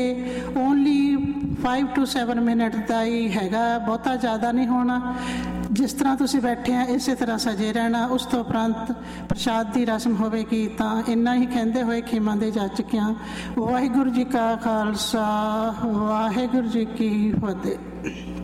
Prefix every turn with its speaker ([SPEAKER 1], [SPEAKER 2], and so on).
[SPEAKER 1] Only 5 to 7 minute ਦਾ ਹੀ ਹੈਗਾ, ਬਹੁਤਾ ਜ਼ਿਆਦਾ ਨਹੀਂ ਹੋਣਾ। ਜਿਸ ਤਰ੍ਹਾਂ ਤੁਸੀਂ ਬੈਠੇ ਆ ਇਸੇ ਤਰ੍ਹਾਂ ਸਜੇ ਰਹਿਣਾ। ਉਸ ਤੋਂ ਉਪਰੰਤ ਪ੍ਰਸ਼ਾਦ ਦੀ ਰਸਮ ਹੋਵੇਗੀ। ਤਾਂ ਇੰਨਾ ਹੀ ਕਹਿੰਦੇ ਹੋਏ ਖੇਮਾਂ ਦੇ ਜਾ ਚੁੱਕਿਆ। ਵਾਹਿਗੁਰੂ ਜੀ ਕਾ ਖਾਲਸਾ, ਵਾਹਿਗੁਰੂ ਜੀ ਕੀ ਫਤਿਹ।